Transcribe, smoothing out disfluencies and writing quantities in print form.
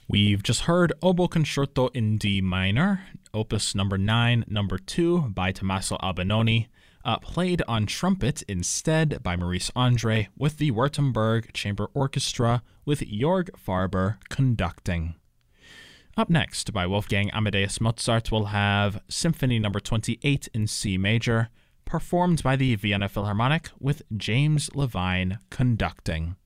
We've just heard Oboe Concerto in D minor, opus number 9, number 2 by Tommaso Albinoni, played on trumpet instead by Maurice Andre with the Württemberg Chamber Orchestra with Jörg Farber conducting. Up next, by Wolfgang Amadeus Mozart, we'll have Symphony number 28 in C major, performed by the Vienna Philharmonic with James Levine conducting.